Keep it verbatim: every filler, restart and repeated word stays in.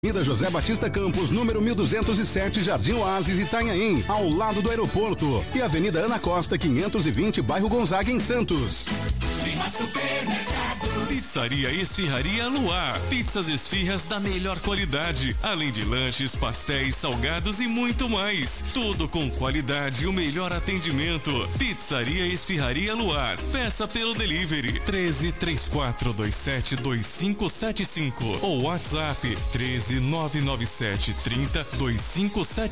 Avenida José Batista Campos, número mil duzentos e sete, Jardim Oásis, Itanhaém, ao lado do aeroporto. E Avenida Ana Costa, quinhentos e vinte, bairro Gonzaga, em Santos. Pizzaria Esfirraria Luar. Pizzas esfirras da melhor qualidade, além de lanches, pastéis, salgados e muito mais. Tudo com qualidade e o melhor atendimento. Pizzaria Esfirraria Luar. Peça pelo delivery treze, três quatro dois sete, dois cinco sete cinco ou WhatsApp treze, nove nove sete, trinta, vinte e cinco setenta e